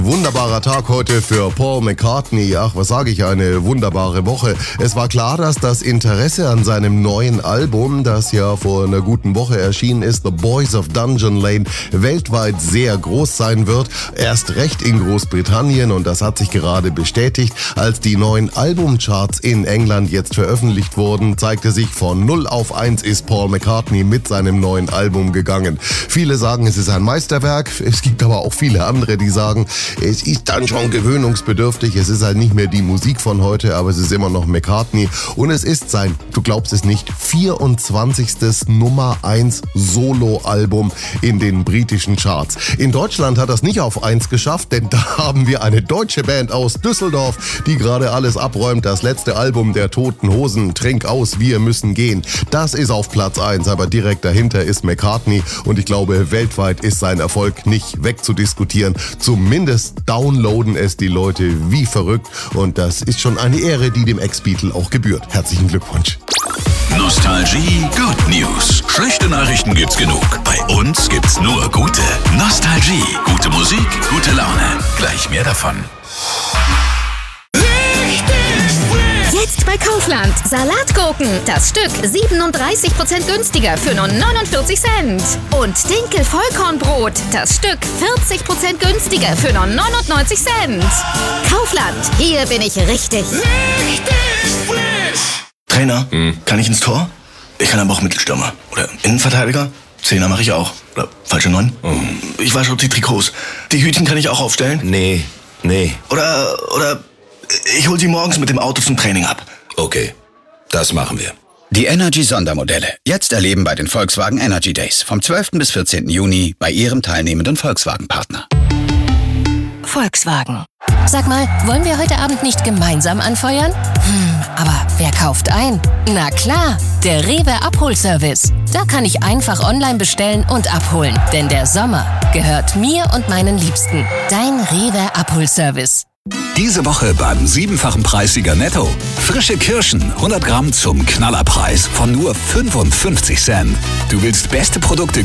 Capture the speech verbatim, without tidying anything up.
Wunderbarer Tag heute für Paul McCartney. Ach, was sage ich, eine wunderbare Woche. Es war klar, dass das Interesse an seinem neuen Album, das ja vor einer guten Woche erschienen ist, The Boys of Dungeon Lane, weltweit sehr groß sein wird. Erst recht in Großbritannien, und das hat sich gerade bestätigt. Als die neuen Albumcharts in England jetzt veröffentlicht wurden, zeigte sich, von null auf eins ist Paul McCartney mit seinem neuen Album gegangen. Viele sagen, es ist ein Meisterwerk. Es gibt aber auch viele andere, die sagen, es ist dann schon gewöhnungsbedürftig. Es ist halt nicht mehr die Musik von heute, aber es ist immer noch McCartney. Und es ist sein, du glaubst es nicht, vierundzwanzigstes Nummer eins Soloalbum in den britischen Charts. In Deutschland hat das nicht auf eins geschafft, denn da haben wir eine deutsche Band aus Düsseldorf, die gerade alles abräumt. Das letzte Album der Toten Hosen, Trink aus, wir müssen gehen. Das ist auf Platz eins, aber direkt dahinter ist McCartney. Und ich glaube, weltweit ist sein Erfolg nicht wegzudiskutieren. Zumindest downloaden es die Leute wie verrückt, und das ist schon eine Ehre, die dem Ex-Beatle auch gebührt. Herzlichen Glückwunsch. Nostalgie Good News. Schlechte Nachrichten gibt's genug. Bei uns gibt's nur gute. Nostalgie. Gute Musik, gute Laune. Gleich mehr davon. Jetzt bei Kaufland. Salatgurken. Das Stück siebenunddreißig Prozent günstiger für nur neunundvierzig Cent. Und Dinkel-Vollkornbrot. Das Stück vierzig Prozent günstiger für nur neunundneunzig Cent. Kaufland. Hier bin ich richtig. Richtig frisch. Trainer, hm. kann ich ins Tor? Ich kann aber auch Mittelstürmer. Oder Innenverteidiger. Zehner mache ich auch. Oder falsche Neun. Hm. Ich wasche auch die Trikots. Die Hütchen kann ich auch aufstellen. Nee, nee. Oder, oder... Ich hol sie morgens mit dem Auto zum Training ab. Okay, das machen wir. Die Energy-Sondermodelle. Jetzt erleben bei den Volkswagen Energy Days. Vom zwölften bis vierzehnten Juni bei Ihrem teilnehmenden Volkswagen-Partner. Volkswagen. Sag mal, wollen wir heute Abend nicht gemeinsam anfeuern? Hm, aber wer kauft ein? Na klar, der Rewe Abholservice. Da kann ich einfach online bestellen und abholen. Denn der Sommer gehört mir und meinen Liebsten. Dein Rewe Abholservice. Diese Woche beim siebenfachen Preissieger Netto. Frische Kirschen, hundert Gramm zum Knallerpreis von nur fünfundfünfzig Cent. Du willst beste Produkte